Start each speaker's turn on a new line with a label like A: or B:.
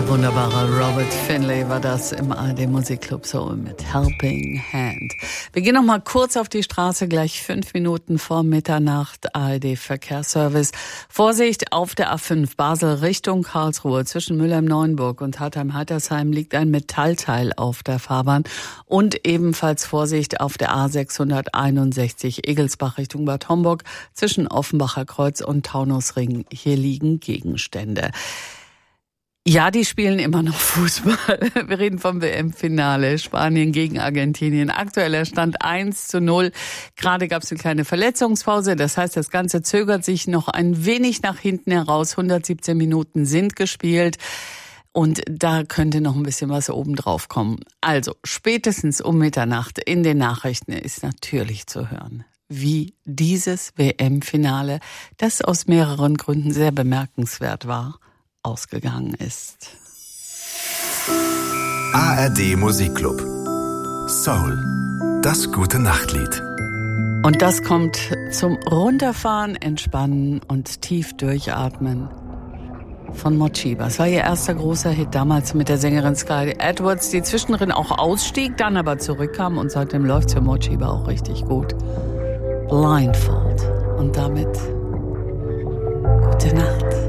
A: Der wunderbare Robert Finlay war das im ARD Musikclub Soul mit Helping Hand. Wir gehen noch mal kurz auf die Straße, gleich 5 Minuten vor Mitternacht. ARD Verkehrsservice. Vorsicht auf der A5 Basel Richtung Karlsruhe. Zwischen Mülheim-Neuenburg und Hartheim-Hattersheim liegt ein Metallteil auf der Fahrbahn. Und ebenfalls Vorsicht auf der A661 Egelsbach Richtung Bad Homburg. Zwischen Offenbacher Kreuz und Taunusring. Hier liegen Gegenstände. Ja, die spielen immer noch Fußball. Wir reden vom WM-Finale. Spanien gegen Argentinien. Aktueller Stand 1:0. Gerade gab es eine kleine Verletzungspause. Das heißt, das Ganze zögert sich noch ein wenig nach hinten heraus. 117 Minuten sind gespielt. Und da könnte noch ein bisschen was obendrauf kommen. Also, spätestens um Mitternacht in den Nachrichten ist natürlich zu hören, wie dieses WM-Finale, das aus mehreren Gründen sehr bemerkenswert war, ausgegangen ist.
B: ARD Musikclub Soul, das gute Nachtlied.
A: Und das kommt zum Runterfahren, Entspannen und tief durchatmen von Mochiba. Es war ihr erster großer Hit damals mit der Sängerin Sky Edwards, die zwischendrin auch ausstieg, dann aber zurückkam und seitdem läuft's für Mochiba auch richtig gut. Blindfold. Und damit gute Nacht.